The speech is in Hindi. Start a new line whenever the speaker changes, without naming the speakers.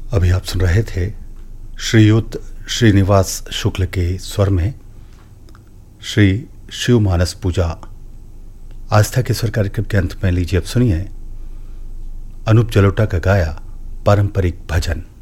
अभी आप सुन रहे थे श्रीयुत श्रीनिवास शुक्ल के स्वर में श्री शिव मानस पूजा आस्था के स्वर कार्यक्रम के अंत में लीजिए अब सुनिए अनूप जलोटा का गाया पारंपरिक भजन।